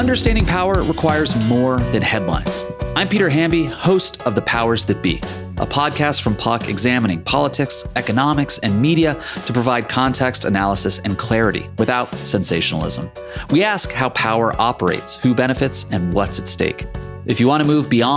Understanding power requires more than headlines. I'm Peter Hamby, host of The Powers That Be, a podcast from Puck examining politics, economics, and media to provide context, analysis, and clarity without sensationalism. We ask how power operates, who benefits, and what's at stake. If you want to move beyond